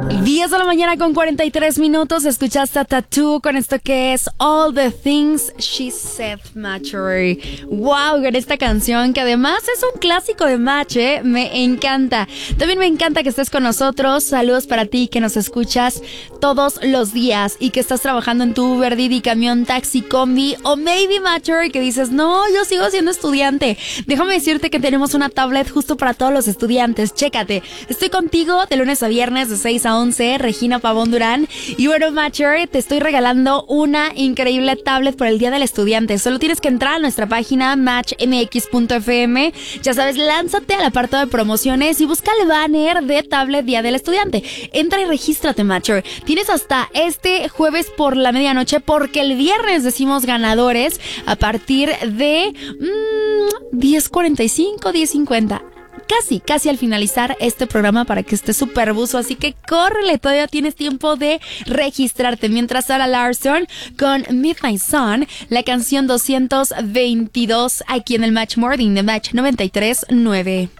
10 de la mañana con 43 minutos. Escuchaste a Tattoo con esto que es All the Things She Said, Matchery. Wow, con esta canción que además es un clásico de Match, me encanta. También me encanta que estés con nosotros. Saludos para ti que nos escuchas todos los días y que estás trabajando en tu Uber, Didi, camión, taxi, combi o maybe Matchery que dices, no, yo sigo siendo estudiante. Déjame decirte que tenemos una tablet justo para todos los estudiantes. Chécate, estoy contigo de lunes a viernes de 6 a 11, Regina Pavón Durán. Y bueno, Matcher, te estoy regalando una increíble tablet por el Día del Estudiante. Solo tienes que entrar a nuestra página matchmx.fm. Ya sabes, lánzate al apartado de promociones y busca el banner de tablet Día del Estudiante. Entra y regístrate, Matcher. Tienes hasta este jueves por la medianoche porque el viernes decimos ganadores a partir de 10:45, 10:50. Casi al finalizar este programa para que estés súper buzo, así que córrele, todavía tienes tiempo de registrarte. Mientras Sarah Larson con Midnight Sun, la canción 222 aquí en el Match Morning de Match 93.9.